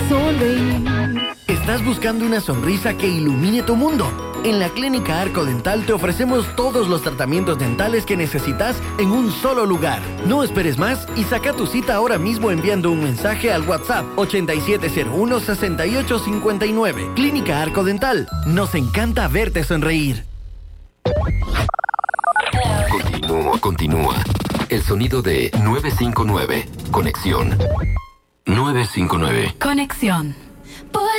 sonreír. ¿Estás buscando una sonrisa que ilumine tu mundo? En la Clínica Arco Dental te ofrecemos todos los tratamientos dentales que necesitas en un solo lugar. No esperes más y saca tu cita ahora mismo enviando un mensaje al WhatsApp 8701-6859. Clínica Arco Dental. Nos encanta verte sonreír. Continúa. El sonido de 959. Conexión. 959. Conexión.